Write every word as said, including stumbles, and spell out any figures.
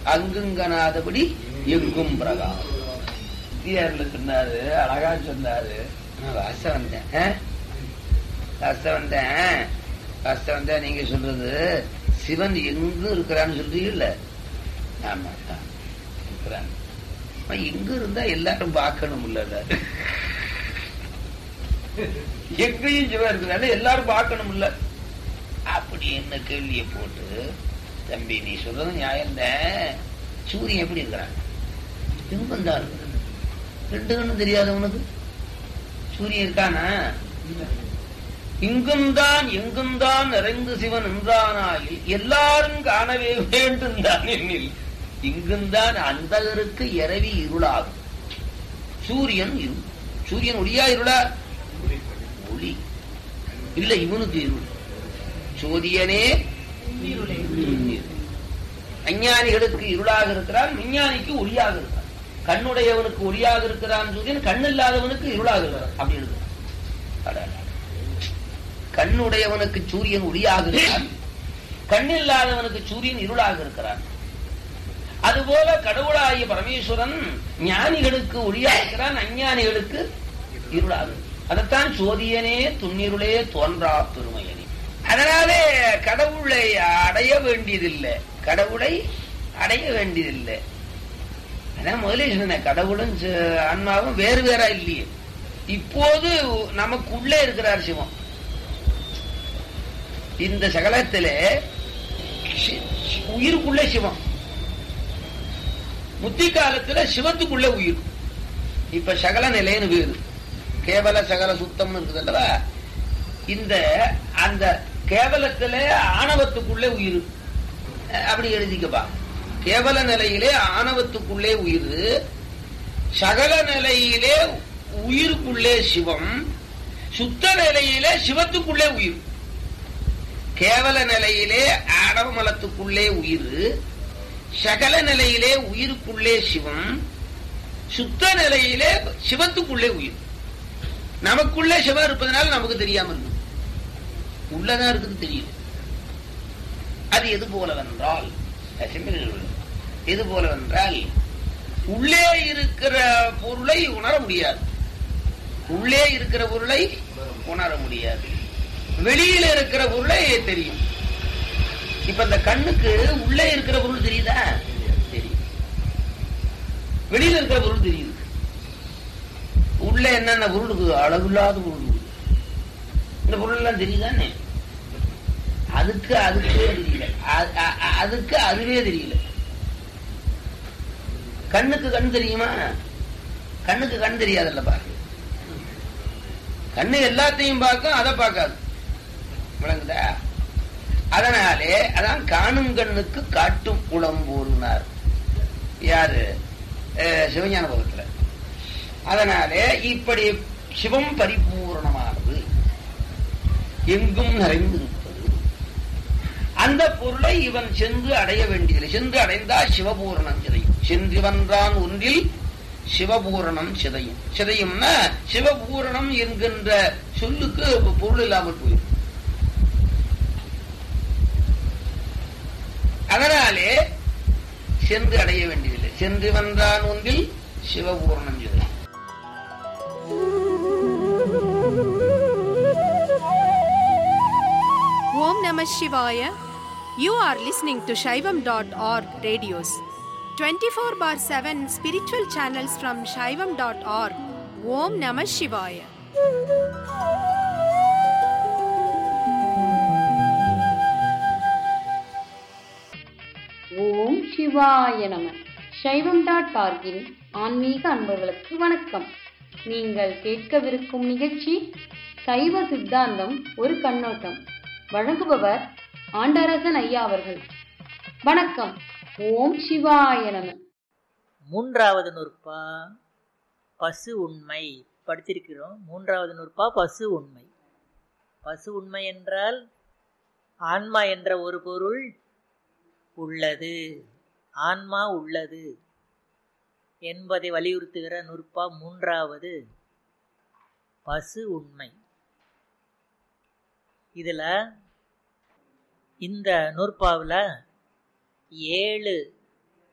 அங்குங்கனாதபடி எங்கும் பிரகாசம். சொன்னாரு, அழகா சொன்னாரு. வாச வந்தேன் வாச வந்தேன் வாச வந்தேன் நீங்க சொல்றது சிவன் எங்கும் இருக்கிறான்னு சொல்றீங்கல்ல. ஆமா இருக்கிறான். எங்க இருந்தா எல்லாரும் பார்க்கணும் இல்ல, எங்கேயும் சிவன் இருக்கிறாங்க எல்லாரும் பார்க்கணும் இல்ல. அப்படி என்ன கேள்வியை போட்டு, தம்பி நீ சொல்றது நியாயம்தான். சூரியன் எப்படி இருக்கிறான்? எங்கும் தான் இருக்கிறான். ரெண்டு கண்ணும் தெரியாதவனுக்கு சூரியன் இருக்கானா? இங்கும்தான் எங்கும்தான் நிறைந்து சிவன் என்றானாயில் எல்லாரும் காணவே வேண்டும் தான் எண்ணில் இங்கும்தான் அந்தகருக்கு இரவி இருளாகும். சூரியன் இருள். சூரியன் ஒளியா இருளா? ஒளி இல்ல, இவனுக்கு இருள். சோதியனே அஞ்ஞானிகளுக்கு இருளாக இருக்கிறான், விஞ்ஞானிக்கு ஒளியாக இருக்கிறான். கண்ணுடையவனுக்கு ஒளியாக இருக்கிறான் சூரியன், கண் இல்லாதவனுக்கு இருளாக இருக்கிறான். அப்படி இருக்கிறான். கண்ணுடையவனுக்கு சூரியன் ஒளியாக இருக்கிறான், கண் இல்லாதவனுக்கு சூரியன் இருளாக இருக்கிறான். அதுபோல கடவுளாகிய பரமேஸ்வரன் ஞானிகளுக்கு ஒளியாக இருக்கிறான், அஞ்ஞானிகளுக்கு இருளாக. அதைத்தான் சோதியனே துன்னிருளே தோன்றா பெருமையனே. அதனாலே கடவுளை அடைய வேண்டியதில்லை, கடவுளை அடைய வேண்டியதில்லை. அதான் முதலே சொன்னேன், கடவுளும் ஆன்மாவும் வேறு வேறா இல்லையே. இப்போது நமக்குள்ளே இருக்கிறார் சிவம். இந்த சகலத்திலே உயிருக்குள்ளே சிவம், முத்தி காலத்துல சிவத்துக்குள்ள உயிர். இப்ப சகல நிலைன்னு வேறு, கேவல சகல சுத்தம் இருக்குதுல்லவா. இந்த அந்த கேவலத்திலே ஆணவத்துக்குள்ளே உயிர். அப்படி எழுதிக்கப்பா. கேவல நிலையிலே ஆணவத்துக்குள்ளே உயிர், சகல நிலையிலே உயிருக்குள்ளே சிவம், சுத்த நிலையிலே சிவத்துக்குள்ளே உயிர். கேவல நிலையிலே ஆணவ மலத்துக்குள்ளே உயிர், சகல நிலையிலே உயிருக்குள்ளே சிவம், சுத்த நிலையிலே சிவத்துக்குள்ளே உயிர். நமக்குள்ளே சிவம் இருப்பதனால நமக்கு தெரியாம இருக்கு, உள்ளதான் இருக்குது தெரியும். அது எது போலவென்றால், எது போலவென்றால் உள்ளே இருக்கிற பொருளை உணர முடியாது. உள்ளே இருக்கிற பொருளை உணர முடியாது, வெளியில இருக்கிற பொருளை தெரியும். இப்ப இந்த கண்ணுக்கு உள்ளே இருக்கிற பொருள் தெரியுதா? தெரியும். வெளியில இருக்கிற பொருள் தெரியுது. உள்ள என்னென்ன பொருள் இருக்குது? அளவில்லாத பொருள். இந்த பொருள் எல்லாம் தெரியுதானே? அதுக்கு அதுக்கே தெரியல, அதுக்கு அதுவே தெரியல. கண்ணுக்கு கண் தெரியுமா? கண்ணுக்கு கண் தெரியாதுல்ல. பாருங்க, கண்ணு எல்லாத்தையும் பார்க்கும், அதை பார்க்காது. விளங்குதா? அதனாலே அதான் காணும் கண்ணுக்கு காட்டும் குளம் போனார் யாரு? சிவஞான பகத்துல. அதனாலே இப்படி சிவம் பரிபூர்ணமானது, எங்கும் நிறைந்திருப்பது. அந்த பொருளை இவன் சென்று அடைய வேண்டியதில்லை. சென்று அடைந்தால் சிவபூரணம் சிதையும். சென்று வந்தான் ஒன்றில் சிவபூரணம் சிதையும். சிதையும்னா சிவபூரணம் என்கின்ற சொல்லுக்கு பொருள் இல்லாமல் போயிடும். அதனாலே சென்று அடைய வேண்டியதில்லை. சென்று வந்தான் ஒன்றில் சிவபூரணம் சிதையும். Om Namah Shivaya. You are listening to Shaivam dot org radios. twenty-four bar seven spiritual channels from Shaivam dot org. Om Namah Shivaya. ஓம் சிவாய நம. சைவம் டாட் ஆர்கின் ஆன்மீக அன்பர்களுக்கு வணக்கம். நீங்கள் கேட்கவிருக்கும் நிகழ்ச்சி சைவ சித்தாந்தம் ஒரு கண்ணோட்டம். வழங்குபவர் ஆண்டரசன் ஐயா அவர்கள். வணக்கம். ஓம் சிவாய நம. மூன்றாவது நூற்பா பசு உண்மை படித்திருக்கிறோம். மூன்றாவது நூற்பா பசு உண்மை. பசு உண்மை என்றால் ஆன்மா என்ற ஒரு பொருள் உள்ளது, ஆன்மா உள்ளது என்பதை வலியுறுத்துகிற நூற்பா மூன்றாவது பசு உண்மை. இதில் இந்த நூற்பாவில் ஏழு